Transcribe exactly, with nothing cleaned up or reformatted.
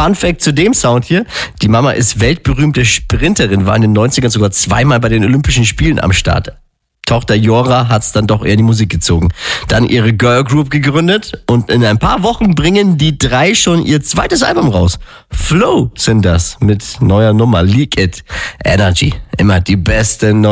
Fun Fact zu dem Sound hier. Die Mama ist weltberühmte Sprinterin, war in den neunzigern sogar zweimal bei den Olympischen Spielen am Start. Tochter Jora hat's dann doch eher in die Musik gezogen. Dann ihre Girl Group gegründet und in ein paar Wochen bringen die drei schon ihr zweites Album raus. Flow sind das mit neuer Nummer Leak It. Energy, immer die beste neue